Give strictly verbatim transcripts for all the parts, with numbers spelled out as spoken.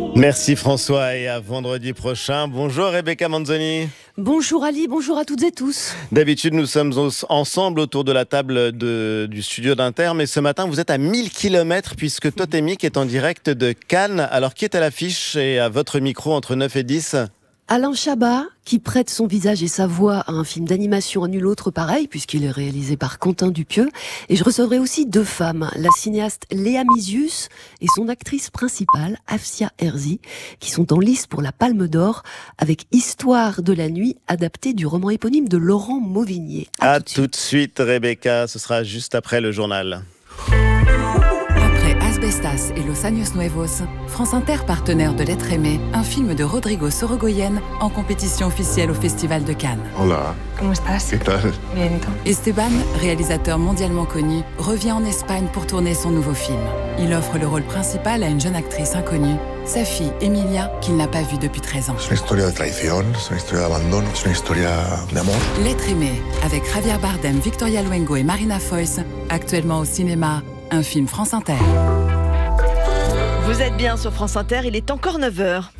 Merci François et à vendredi prochain. Bonjour Rebecca Manzoni. Bonjour Ali, bonjour à toutes et tous. D'habitude nous sommes ensemble autour de la table de, du studio d'Inter, mais ce matin vous êtes à mille kilomètres puisque Totémique est en direct de Cannes. Alors qui est à l'affiche et à votre micro entre neuf et dix ? Alain Chabat, qui prête son visage et sa voix à un film d'animation à nul autre pareil, puisqu'il est réalisé par Quentin Dupieux. Et je recevrai aussi deux femmes, la cinéaste Léa Mysius et son actrice principale, Afsia Herzi, qui sont en lice pour la Palme d'Or avec Histoire de la nuit, adaptée du roman éponyme de Laurent Mauvignier. À, à tout de suite Rebecca, ce sera juste après le journal. Asbestas et Los Años Nuevos, France Inter, partenaire de L'être aimé, un film de Rodrigo Sorogoyen en compétition officielle au Festival de Cannes. Hola. ¿Cómo estás? ¿Qué tal? Bien, ¿y tú? Esteban, réalisateur mondialement connu, revient en Espagne pour tourner son nouveau film. Il offre le rôle principal à une jeune actrice inconnue, sa fille Emilia, qu'il n'a pas vue depuis treize ans. C'est une histoire de traición, c'est une histoire d'abandon, c'est une histoire d'amour. L'être aimé, avec Javier Bardem, Victoria Luengo et Marina Foïs, actuellement au cinéma, un film France Inter. Vous êtes bien sur France Inter, il est encore neuf heures.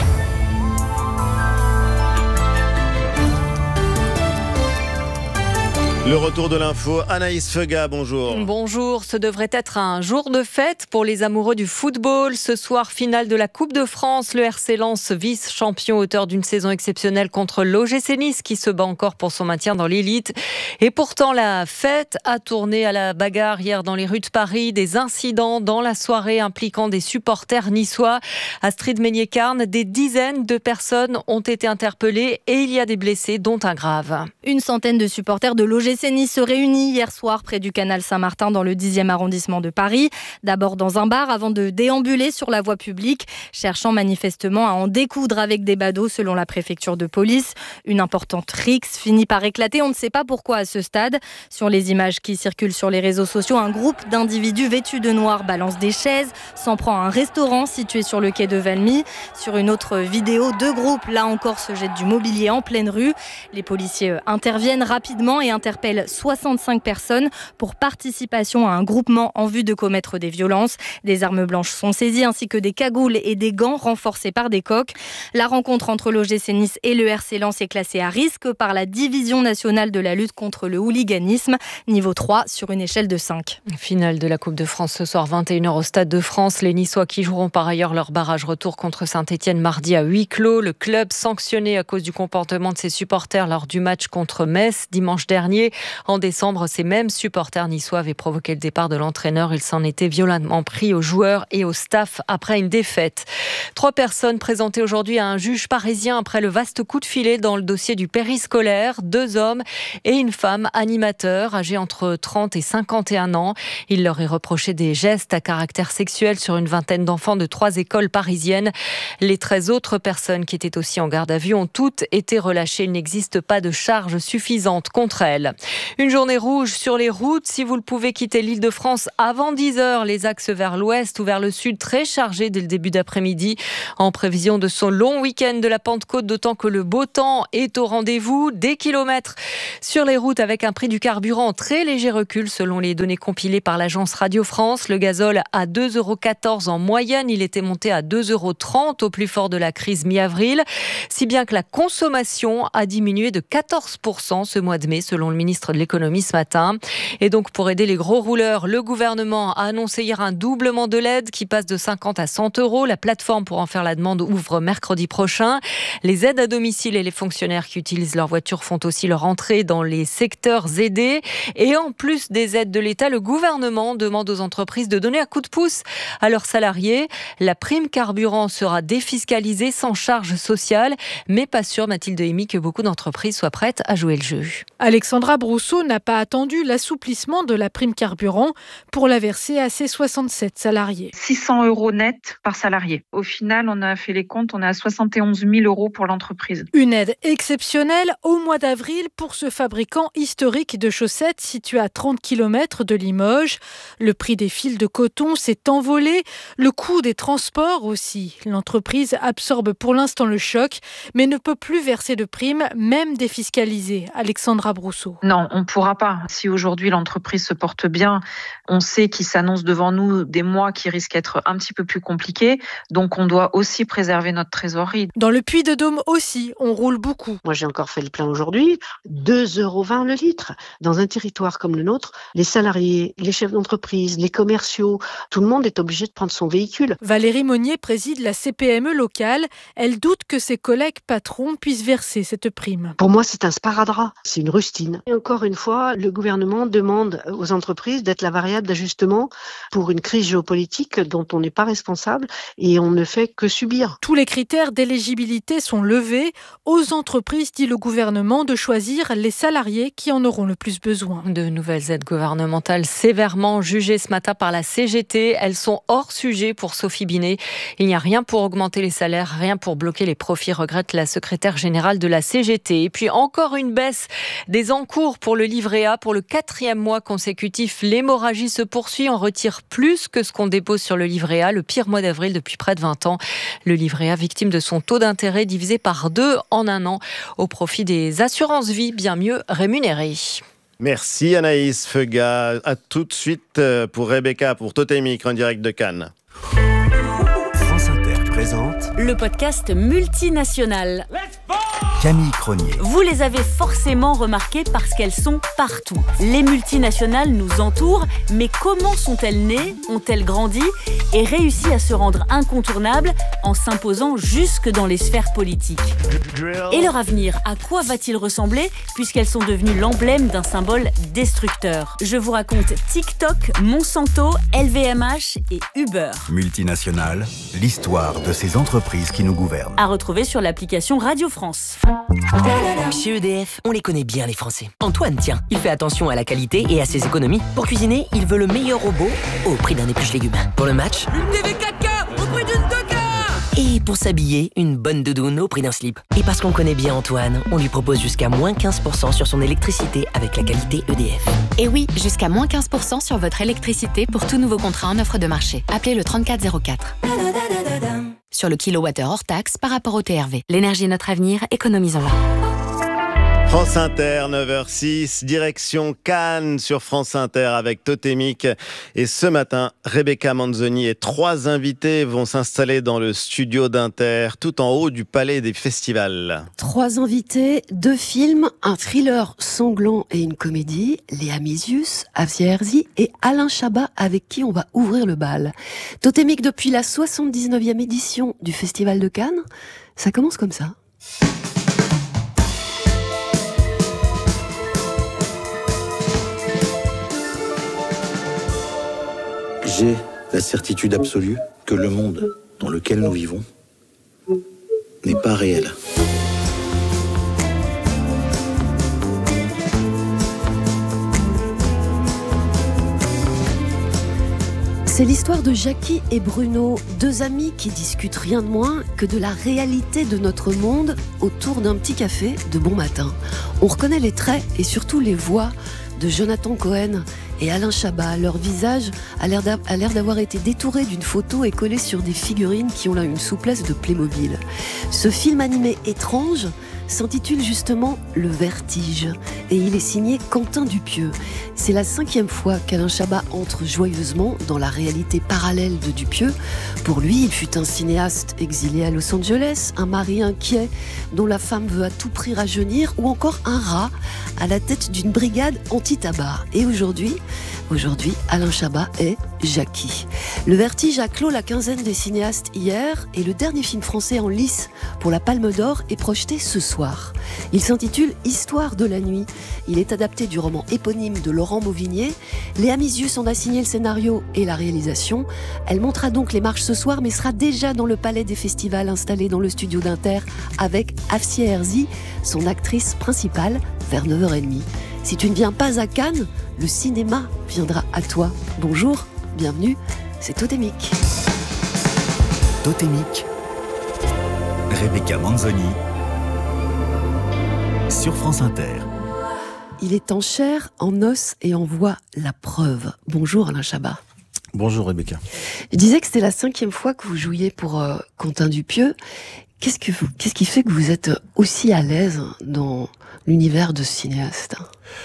Le retour de l'info, Anaïs Feuga, bonjour. Bonjour, ce devrait être un jour de fête pour les amoureux du football. Ce soir, finale de la Coupe de France, le R C Lens, vice-champion, auteur d'une saison exceptionnelle contre l'O G C Nice, qui se bat encore pour son maintien dans l'élite. Et pourtant, la fête a tourné à la bagarre hier dans les rues de Paris. Des incidents dans la soirée impliquant des supporters niçois. Astrid Meignet-Carne, des dizaines de personnes ont été interpellées et il y a des blessés, dont un grave. Une centaine de supporters de l'O G C Nice se réunit hier soir près du canal Saint-Martin dans le dixième arrondissement de Paris. D'abord dans un bar avant de déambuler sur la voie publique, cherchant manifestement à en découdre avec des badauds selon la préfecture de police. Une importante rixe finit par éclater, on ne sait pas pourquoi à ce stade. Sur les images qui circulent sur les réseaux sociaux, un groupe d'individus vêtus de noir balance des chaises, s'en prend à un restaurant situé sur le quai de Valmy. Sur une autre vidéo, deux groupes, là encore, se jettent du mobilier en pleine rue. Les policiers interviennent rapidement et interpellent soixante-cinq personnes pour participation à un groupement en vue de commettre des violences. Des armes blanches sont saisies ainsi que des cagoules et des gants renforcés par des coques. La rencontre entre l'O G C Nice et le R C Lens est classée à risque par la Division nationale de la lutte contre le hooliganisme, niveau trois sur une échelle de cinq. Finale de la Coupe de France ce soir, vingt et une heures au Stade de France. Les Niçois qui joueront par ailleurs leur barrage retour contre Saint-Etienne mardi à huis clos. Le club sanctionné à cause du comportement de ses supporters lors du match contre Metz dimanche dernier. En décembre, ces mêmes supporters niçois avaient provoqué le départ de l'entraîneur. Il s'en était violemment pris aux joueurs et au staff après une défaite. Trois personnes présentées aujourd'hui à un juge parisien après le vaste coup de filet dans le dossier du périscolaire. Deux hommes et une femme animateurs âgés entre trente et cinquante et un ans. Il leur est reproché des gestes à caractère sexuel sur une vingtaine d'enfants de trois écoles parisiennes. Les treize autres personnes qui étaient aussi en garde à vue ont toutes été relâchées. Il n'existe pas de charge suffisante contre elles. Une journée rouge sur les routes. Si vous le pouvez, quitter l'Île-de-France avant dix heures. Les axes vers l'ouest ou vers le sud très chargés dès le début d'après-midi. En prévision de son long week-end de la Pentecôte, d'autant que le beau temps est au rendez-vous. Des kilomètres sur les routes avec un prix du carburant en très léger recul selon les données compilées par l'agence Radio France. Le gazole à deux euros quatorze en moyenne. Il était monté à deux euros trente au plus fort de la crise mi-avril. Si bien que la consommation a diminué de quatorze pour cent ce mois de mai selon le ministre de l'économie ce matin. Et donc pour aider les gros rouleurs, le gouvernement a annoncé hier un doublement de l'aide qui passe de cinquante à cent euros. La plateforme pour en faire la demande ouvre mercredi prochain. Les aides à domicile et les fonctionnaires qui utilisent leur voiture font aussi leur entrée dans les secteurs aidés. Et en plus des aides de l'État, le gouvernement demande aux entreprises de donner un coup de pouce à leurs salariés. La prime carburant sera défiscalisée sans charge sociale, mais pas sûr, Mathilde Hémy, que beaucoup d'entreprises soient prêtes à jouer le jeu. Alexandra Brousseau n'a pas attendu l'assouplissement de la prime carburant pour la verser à ses soixante-sept salariés. six cents euros net par salarié. Au final, on a fait les comptes, on est à soixante et onze mille euros pour l'entreprise. Une aide exceptionnelle au mois d'avril pour ce fabricant historique de chaussettes situé à trente kilomètres de Limoges. Le prix des fils de coton s'est envolé, le coût des transports aussi. L'entreprise absorbe pour l'instant le choc, mais ne peut plus verser de primes, même défiscalisées. Alexandra Brousseau. Non. Non, on ne pourra pas. Si aujourd'hui l'entreprise se porte bien, on sait qu'il s'annonce devant nous des mois qui risquent d'être un petit peu plus compliqués. Donc on doit aussi préserver notre trésorerie. Dans le Puy-de-Dôme aussi, on roule beaucoup. Moi j'ai encore fait le plein aujourd'hui, deux euros vingt le litre. Dans un territoire comme le nôtre, les salariés, les chefs d'entreprise, les commerciaux, tout le monde est obligé de prendre son véhicule. Valérie Monnier préside la C P M E locale. Elle doute que ses collègues patrons puissent verser cette prime. Pour moi, c'est un sparadrap, c'est une rustine. Et encore une fois, le gouvernement demande aux entreprises d'être la variable d'ajustement pour une crise géopolitique dont on n'est pas responsable et on ne fait que subir. Tous les critères d'éligibilité sont levés. Aux entreprises, dit le gouvernement, de choisir les salariés qui en auront le plus besoin. De nouvelles aides gouvernementales sévèrement jugées ce matin par la C G T. Elles sont hors sujet pour Sophie Binet. Il n'y a rien pour augmenter les salaires, rien pour bloquer les profits, regrette la secrétaire générale de la C G T. Et puis encore une baisse des encours pour le livret A. Pour le quatrième mois consécutif, l'hémorragie se poursuit. On retire plus que ce qu'on dépose sur le livret A. Le pire mois d'avril depuis près de vingt ans. Le livret A victime de son taux d'intérêt divisé par deux en un an au profit des assurances-vie bien mieux rémunérées. Merci Anaïs Feuga. À tout de suite pour Rebecca, pour Totémique en direct de Cannes. France Inter présente le podcast multinational. Camille Cronier. Vous les avez forcément remarquées parce qu'elles sont partout. Les multinationales nous entourent, mais comment sont-elles nées, ont-elles grandi et réussi à se rendre incontournables en s'imposant jusque dans les sphères politiques ? Et leur avenir, à quoi va-t-il ressembler puisqu'elles sont devenues l'emblème d'un symbole destructeur ? Je vous raconte TikTok, Monsanto, L V M H et Uber. Multinationales, l'histoire de ces entreprises qui nous gouvernent. À retrouver sur l'application Radio France. Chez E D F, on les connaît bien les Français. Antoine, tiens, il fait attention à la qualité et à ses économies. Pour cuisiner, il veut le meilleur robot au prix d'un épluche légumes. Pour le match, une T V quatre K au prix d'une deux K. Et pour s'habiller, une bonne doudoune au prix d'un slip. Et parce qu'on connaît bien Antoine, on lui propose jusqu'à moins quinze pour cent sur son électricité avec la qualité E D F. Et oui, jusqu'à moins quinze pour cent sur votre électricité pour tout nouveau contrat en offre de marché. Appelez le trente-quatre zéro quatre. Sur le kilowattheure hors taxe par rapport au T R V. L'énergie est notre avenir, économisons-la. France Inter, neuf heures six, direction Cannes sur France Inter avec Totémique. Et ce matin, Rebecca Manzoni et trois invités vont s'installer dans le studio d'Inter, tout en haut du palais des festivals. Trois invités, deux films, un thriller sanglant et une comédie. Léa Mizius, Afsia Herzi et Alain Chabat avec qui on va ouvrir le bal. Totémique depuis la soixante-dix-neuvième édition du Festival de Cannes. Ça commence comme ça. J'ai la certitude absolue que le monde dans lequel nous vivons n'est pas réel. C'est l'histoire de Jackie et Bruno, deux amis qui discutent rien de moins que de la réalité de notre monde autour d'un petit café de bon matin. On reconnaît les traits et surtout les voix de Jonathan Cohen et Alain Chabat. Leur visage a l'air d'avoir été détouré d'une photo et collé sur des figurines qui ont là une souplesse de Playmobil. Ce film animé étrange s'intitule justement Le Vertige et il est signé Quentin Dupieux. C'est la cinquième fois qu'Alain Chabat entre joyeusement dans la réalité parallèle de Dupieux. Pour lui, il fut un cinéaste exilé à Los Angeles, un mari inquiet dont la femme veut à tout prix rajeunir ou encore un rat à la tête d'une brigade anti-tabac. Et aujourd'hui, aujourd'hui, Alain Chabat est Jackie. Le Vertige a clos la quinzaine des cinéastes hier et le dernier film français en lice pour la Palme d'Or est projeté ce soir. Il s'intitule Histoire de la nuit. Il est adapté du roman éponyme de Laurent Mauvigné. Léa Mizius en a signé le scénario et la réalisation. Elle montera donc les marches ce soir mais sera déjà dans le palais des festivals installé dans le studio d'Inter avec Afsia Herzi, son actrice principale, vers neuf heures trente. Si tu ne viens pas à Cannes, le cinéma viendra à toi. Bonjour, bienvenue, c'est Totémique. Totémique, Rebecca Manzoni, sur France Inter. Il est en chair, en os et en voix la preuve. Bonjour Alain Chabat. Bonjour Rebecca. Je disais que c'était la cinquième fois que vous jouiez pour euh, Quentin Dupieux. Qu'est-ce, que vous, qu'est-ce qui fait que vous êtes aussi à l'aise dans l'univers de ce cinéaste ?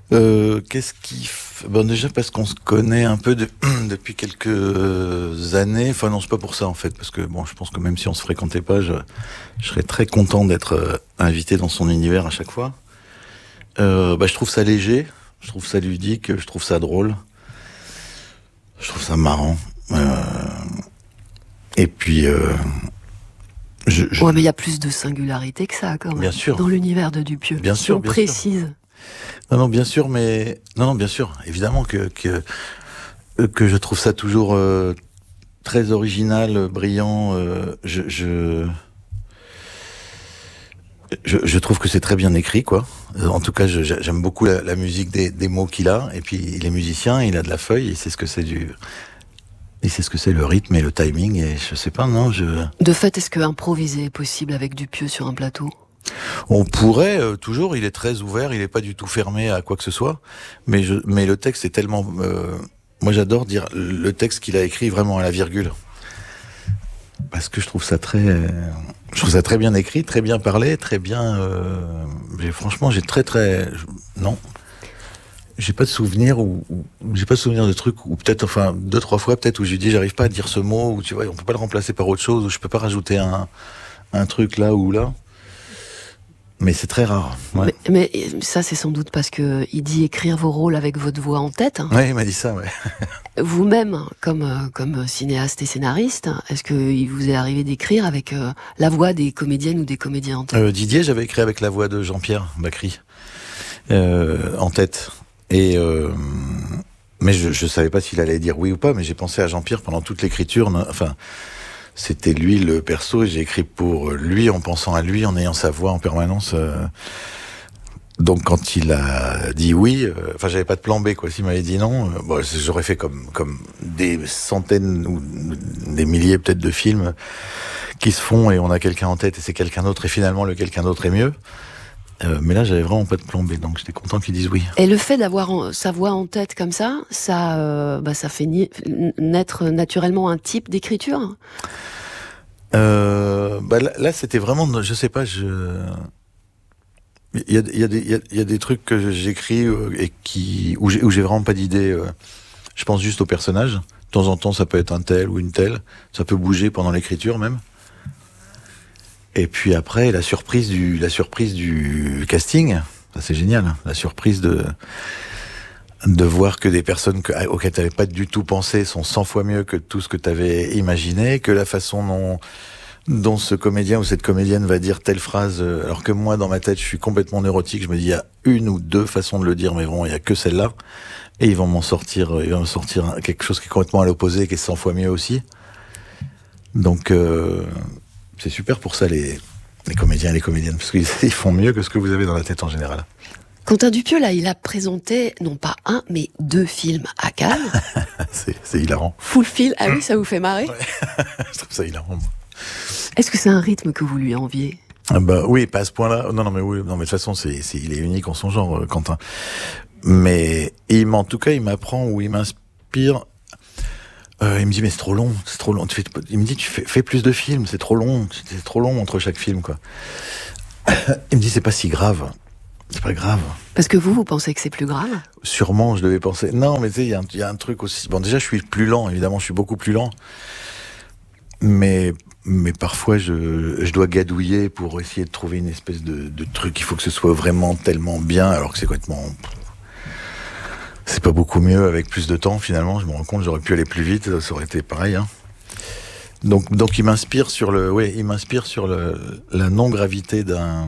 Euh, qu'est-ce qui... F... Bon, déjà parce qu'on se connaît un peu de... depuis quelques années. Enfin non, c'est pas pour ça en fait, parce que bon, je pense que même si on se fréquentait pas, je, je serais très content d'être euh, invité dans son univers à chaque fois. Euh, bah, je trouve ça léger, je trouve ça ludique, je trouve ça drôle, je trouve ça marrant. Euh... Et puis... Euh... Je, je... Ouais, mais il y a plus de singularité que ça, quand même. Bien sûr. Dans l'univers de Dupieux. Bien sûr, on bien précise. Sûr. Non, non, bien sûr, mais non, non, bien sûr, évidemment que que que je trouve ça toujours euh, très original, brillant. Euh, je, je je je trouve que c'est très bien écrit, quoi. En tout cas, je, j'aime beaucoup la, la musique des, des mots qu'il a. Et puis, il est musicien, il a de la feuille, il sait ce que c'est du. Et c'est ce que c'est le rythme et le timing, et je sais pas, non, je... De fait, est-ce que improviser est possible avec Dupieux sur un plateau ? On pourrait, euh, toujours, il est très ouvert, il est pas du tout fermé à quoi que ce soit, mais je, mais le texte est tellement... Euh, moi j'adore dire le texte qu'il a écrit vraiment à la virgule. Parce que je trouve ça très... Euh, je trouve ça très bien écrit, très bien parlé, très bien... Euh, j'ai, franchement, j'ai très très... Je, non... J'ai pas de souvenir ou, ou j'ai pas de souvenir de trucs ou peut-être enfin deux trois fois peut-être où j'ai dit j'arrive pas à dire ce mot ou tu vois on peut pas le remplacer par autre chose ou je peux pas rajouter un un truc là ou là. Mais c'est très rare. Ouais. Mais, mais ça c'est sans doute parce que il dit écrire vos rôles avec votre voix en tête. Hein. Oui, il m'a dit ça. Ouais. Vous-même comme comme cinéaste et scénariste, est-ce que il vous est arrivé d'écrire avec euh, la voix des comédiennes ou des comédiens en tête ? euh, Didier, j'avais écrit avec la voix de Jean-Pierre Bacry euh, en tête. Et euh, mais je, je savais pas s'il allait dire oui ou pas, mais j'ai pensé à Jean-Pierre pendant toute l'écriture. Enfin, c'était lui le perso, et j'ai écrit pour lui en pensant à lui, en ayant sa voix en permanence. Euh, donc quand il a dit oui, euh, enfin j'avais pas de plan B quoi. S'il m'avait dit non, euh, bon, j'aurais fait comme comme des centaines ou des milliers peut-être de films qui se font et on a quelqu'un en tête et c'est quelqu'un d'autre et finalement le quelqu'un d'autre est mieux. Euh, mais là, j'avais vraiment pas de plan B, donc j'étais content qu'ils disent oui. Et le fait d'avoir en, sa voix en tête comme ça, ça, euh, bah, ça fait ni, naître naturellement un type d'écriture. Euh, bah là, là, c'était vraiment, je sais pas, je. Il y a, il y a des, il y a, il y a des trucs que j'écris et qui où j'ai, où j'ai vraiment pas d'idée. Je pense juste au personnage. De temps en temps, ça peut être un tel ou une telle. Ça peut bouger pendant l'écriture même. Et puis après, la surprise du, la surprise du casting, ça c'est génial. La surprise de, de voir que des personnes que, auxquelles tu n'avais pas du tout pensé sont cent fois mieux que tout ce que tu avais imaginé, que la façon dont, dont ce comédien ou cette comédienne va dire telle phrase, alors que moi, dans ma tête, je suis complètement neurotique, je me dis, il y a une ou deux façons de le dire, mais bon, il n'y a que celle-là. Et ils vont m'en sortir, ils vont me sortir quelque chose qui est complètement à l'opposé, qui est cent fois mieux aussi. Donc, euh, c'est super pour ça, les, les comédiens et les comédiennes, parce qu'ils ils font mieux que ce que vous avez dans la tête en général. Quentin Dupieux, là, il a présenté, non pas un, mais deux films à Cannes. c'est, c'est hilarant. Full film, ah oui, ça vous fait marrer ? Ouais. Je trouve ça hilarant, moi. Est-ce que c'est un rythme que vous lui enviez ? Ah bah oui, pas à ce point-là. Non, non, mais oui, non, mais de toute façon, c'est, c'est, il est unique en son genre, Quentin. Mais, il en tout cas, il m'apprend ou il m'inspire. Euh, il me dit mais c'est trop long, c'est trop long. Tu fais, il me dit tu fais, fais plus de films, c'est trop long, c'est trop long entre chaque film quoi. Il me dit c'est pas si grave, c'est pas grave. Parce que vous, vous pensez que c'est plus grave ? Sûrement, je devais penser. Non, mais tu sais, il y, y a un truc aussi. Bon, déjà, je suis plus lent, évidemment, je suis beaucoup plus lent. Mais mais parfois, je je dois gadouiller pour essayer de trouver une espèce de de truc. Il faut que ce soit vraiment tellement bien, alors que c'est complètement. C'est pas beaucoup mieux avec plus de temps finalement. Je me rends compte, j'aurais pu aller plus vite, ça aurait été pareil. Hein. Donc, donc il m'inspire sur le, ouais, il m'inspire sur le, la non gravité d'un,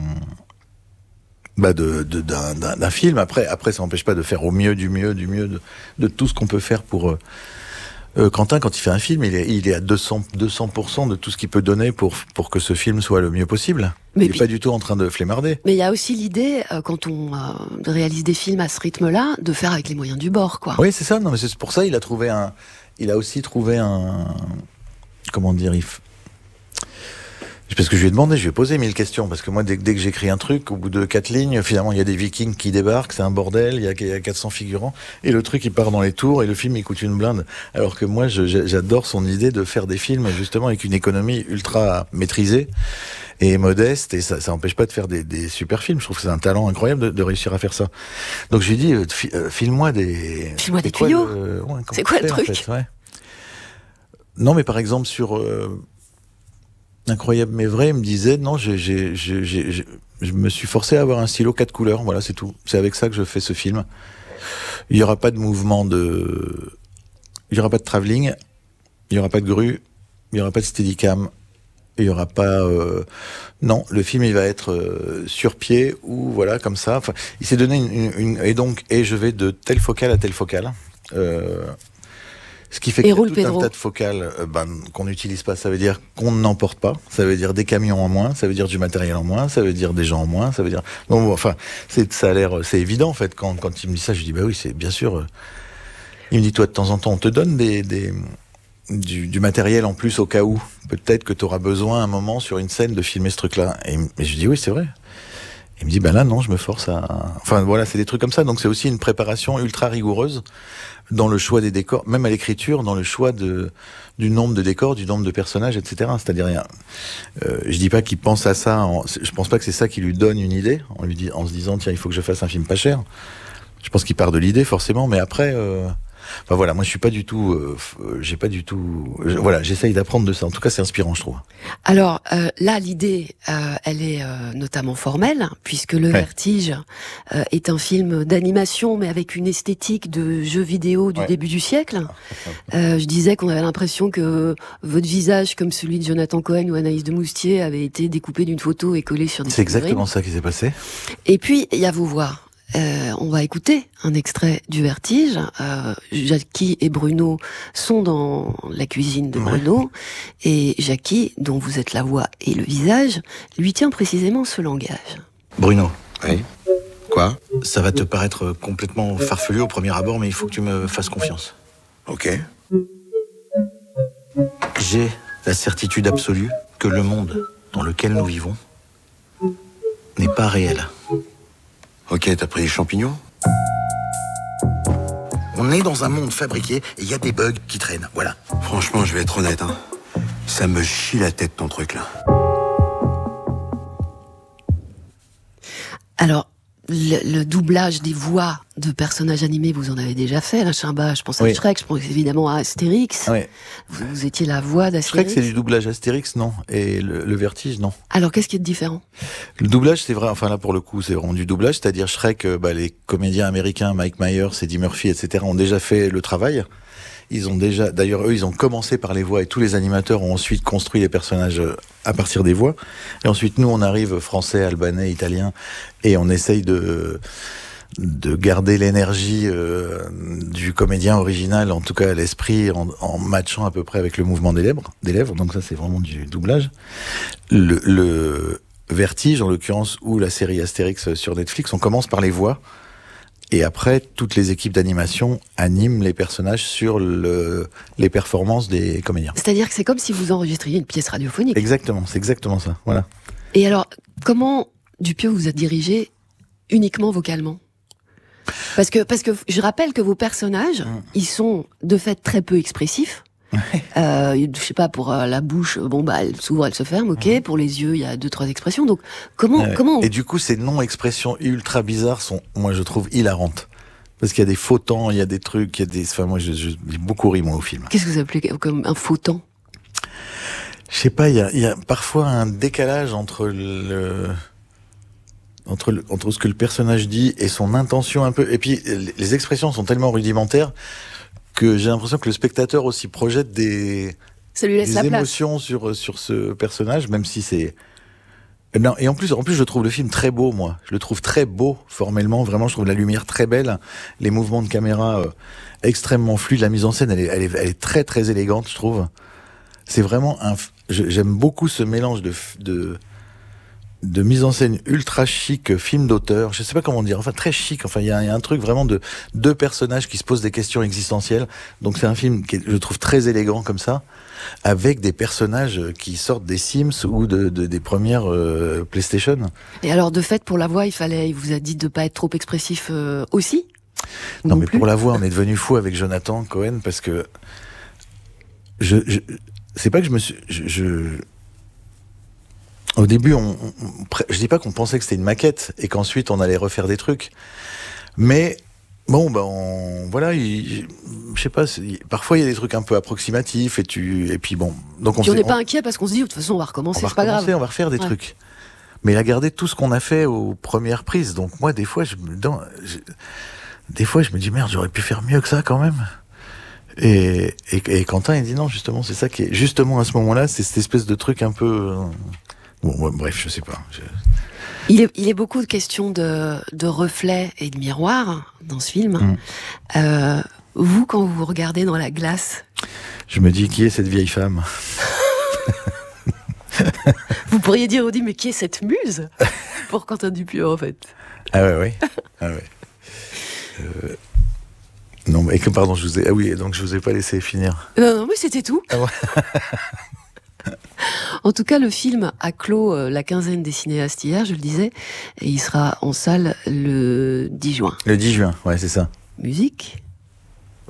bah de, de d'un, d'un, d'un film. Après, après, ça n'empêche pas de faire au mieux du mieux du mieux de, de tout ce qu'on peut faire pour. Euh, euh, Quentin, quand il fait un film, il est, il est à deux cents pour cent de tout ce qu'il peut donner pour pour que ce film soit le mieux possible. Mais il n'est pas du tout en train de flémarder. Mais il y a aussi l'idée, euh, quand on euh, réalise des films à ce rythme-là, de faire avec les moyens du bord, quoi. Oui, c'est ça. Non, mais c'est pour ça il a trouvé un, il a aussi trouvé un, comment dire, il... parce que je lui ai demandé, je lui ai posé mille questions, parce que moi, dès, dès que j'écris un truc, au bout de quatre lignes, finalement, il y a des Vikings qui débarquent, c'est un bordel, il y a, il y a quatre cents figurants, et le truc, il part dans les tours, et le film, il coûte une blinde. Alors que moi, je, j'adore son idée de faire des films, justement, avec une économie ultra maîtrisée, et modeste, et ça, ça empêche pas de faire des, des super films. Je trouve que c'est un talent incroyable de, de réussir à faire ça. Donc je lui ai dit, euh, fi, euh, file-moi des... File-moi des tuyaux. Le, ouais, c'est quoi le faire, truc en fait, ouais. Non, mais par exemple, sur euh, Incroyable mais vrai, il me disait, non, j'ai, j'ai, j'ai, j'ai, j'ai, je me suis forcé à avoir un stylo quatre couleurs, voilà, c'est tout. C'est avec ça que je fais ce film. Il n'y aura pas de mouvement de... Il n'y aura pas de travelling, il n'y aura pas de grue, il n'y aura pas de steadicam, il n'y aura pas... Euh... Non, le film, il va être euh, sur pied, ou voilà, comme ça. Enfin, il s'est donné une, une, une... Et donc, et je vais de telle focale à telle focale. Euh... Ce qui fait que tout Pedro. un tas de focales euh, ben, qu'on n'utilise pas, ça veut dire qu'on n'emporte pas, ça veut dire des camions en moins, ça veut dire du matériel en moins, ça veut dire des gens en moins, ça veut dire... Bon, enfin, c'est, ça a l'air... C'est évident, en fait, quand, quand il me dit ça, je dis, bah oui, c'est bien sûr... Euh... Il me dit, toi, de temps en temps, on te donne des, des, du, du matériel en plus au cas où. Peut-être que tu auras besoin, à un moment, sur une scène, de filmer ce truc-là. Et, et je dis, oui, c'est vrai. Il me dit, ben là, non, je me force à... Enfin, voilà, c'est des trucs comme ça. Donc, c'est aussi une préparation ultra rigoureuse dans le choix des décors, même à l'écriture, dans le choix de, du nombre de décors, du nombre de personnages, et cetera. C'est-à-dire, euh, je dis pas qu'il pense à ça, en, je pense pas que c'est ça qui lui donne une idée, en, lui dit, en se disant, tiens, il faut que je fasse un film pas cher. Je pense qu'il part de l'idée, forcément, mais après... Euh, Enfin voilà, moi je suis pas du tout, euh, j'ai pas du tout, je, voilà, j'essaye d'apprendre de ça. En tout cas, c'est inspirant, je trouve. Alors euh, là, l'idée, euh, elle est euh, notamment formelle, puisque Le ouais. Vertige euh, est un film d'animation, mais avec une esthétique de jeu vidéo du ouais. début du siècle. Euh, je disais qu'on avait l'impression que votre visage, comme celui de Jonathan Cohen ou Anaïs de Moustier, avait été découpé d'une photo et collé sur des. C'est exactement ça qui s'est passé. Et puis il y a vos voix. Euh, on va écouter un extrait du Vertige. Euh, Jackie et Bruno sont dans la cuisine de Bruno, ouais. et Jackie, dont vous êtes la voix et le visage, lui tient précisément ce langage. Bruno. Oui. Quoi ? Ça va te paraître complètement farfelu au premier abord, mais il faut que tu me fasses confiance. Ok. J'ai la certitude absolue que le monde dans lequel nous vivons n'est pas réel. Ok, t'as pris les champignons ? On est dans un monde fabriqué et il y a des bugs qui traînent, voilà. Franchement, je vais être honnête, hein. Ça me chie la tête, ton truc, là. Alors, le, le doublage des voix de personnages animés, vous en avez déjà fait, là, Chimba. Je pense à oui. Shrek, je pense évidemment à Astérix. Oui. Vous, vous étiez la voix d'Astérix. Shrek, c'est du doublage Astérix, non. Et le, le Vertige, non. Alors, qu'est-ce qui est différent ? Le doublage, c'est vrai, enfin là, pour le coup, c'est vraiment du doublage. C'est-à-dire, Shrek, bah, les comédiens américains, Mike Myers, Eddie Murphy, et cetera, ont déjà fait le travail. Ils ont déjà, d'ailleurs, eux, ils ont commencé par les voix et tous les animateurs ont ensuite construit les personnages à partir des voix. Et ensuite, nous, on arrive, français, albanais, italien, et on essaye de, de garder l'énergie euh, du comédien original, en tout cas à l'esprit, en, en matchant à peu près avec le mouvement des lèvres. Des lèvres. Donc ça, c'est vraiment du doublage. Le, le Vertige, en l'occurrence, ou la série Astérix sur Netflix, on commence par les voix. Et après, toutes les équipes d'animation animent les personnages sur le, les performances des comédiens. C'est-à-dire que c'est comme si vous enregistriez une pièce radiophonique. Exactement, c'est exactement ça. Voilà. Et alors, comment Dupieux vous a dirigé uniquement vocalement ? Parce que, parce que je rappelle que vos personnages, mmh. ils sont de fait très peu expressifs. Ouais. Euh, je sais pas, pour euh, la bouche, bon bah elle s'ouvre, elle se ferme, ok. Mmh. Pour les yeux, il y a deux trois expressions. Donc comment, ouais. comment on... Et du coup, ces non-expressions ultra bizarres sont, moi je trouve, hilarantes. Parce qu'il y a des faux temps, il y a des trucs, il y a des. Enfin, moi, j'ai beaucoup ri moi au film. Qu'est-ce que vous appelez comme un faux temps ? Je sais pas, il y a, il y a parfois un décalage entre le. Entre, le, entre ce que le personnage dit et son intention un peu. Et puis, les expressions sont tellement rudimentaires que j'ai l'impression que le spectateur aussi projette des, ça lui laisse des la émotions place. sur, sur ce personnage, même si c'est... Non, et en plus, en plus, je trouve le film très beau, moi. Je le trouve très beau, formellement. Vraiment, je trouve la lumière très belle. Les mouvements de caméra euh, extrêmement fluides. La mise en scène, elle est, elle est, elle est très, très élégante, je trouve. C'est vraiment un... J'aime beaucoup ce mélange de... de de mise en scène ultra chic, film d'auteur, je sais pas comment dire, enfin très chic, enfin il y, y a un truc vraiment de deux personnages qui se posent des questions existentielles, donc c'est un film qui est, je trouve très élégant comme ça, avec des personnages qui sortent des Sims ou de, de, des premières euh, PlayStation. Et alors de fait pour la voix, il fallait, il vous a dit de pas être trop expressif euh, aussi ? Non, non mais plus. Pour la voix, on est devenu fou avec Jonathan Cohen parce que je, je c'est pas que je me suis... je, je Au début, on, on, je dis pas qu'on pensait que c'était une maquette et qu'ensuite on allait refaire des trucs, mais bon, ben on, voilà, il, je sais pas, parfois il y a des trucs un peu approximatifs et tu, et puis bon, donc on. Puis on n'est on, pas inquiet parce qu'on se dit de toute façon on va recommencer, on va c'est pas grave. On va refaire des ouais. trucs, mais il a gardé tout ce qu'on a fait aux premières prises. Donc moi, des fois, je me, dans, je, des fois, je me dis merde, j'aurais pu faire mieux que ça quand même. Et, et, et Quentin, il dit non, justement, c'est ça qui est, justement à ce moment-là, c'est cette espèce de truc un peu. Bon, ouais, bref, je sais pas. Je... Il, est, il est beaucoup de questions de, de reflets et de miroirs dans ce film. Mmh. Euh, vous, quand vous regardez dans la glace... Je me dis, qui est cette vieille femme? Vous pourriez dire, Audi, mais qui est cette muse pour Quentin Dupieux, en fait? Ah ouais, ouais. Ah ouais. Euh... Non, mais pardon, je vous ai... Ah oui, donc je vous ai pas laissé finir. Non, non, mais c'était tout. Ah ouais. En tout cas, le film a clos euh, la quinzaine des cinéastes hier, je le disais, et il sera en salle le dix juin. Le dix juin, ouais, c'est ça. Musique.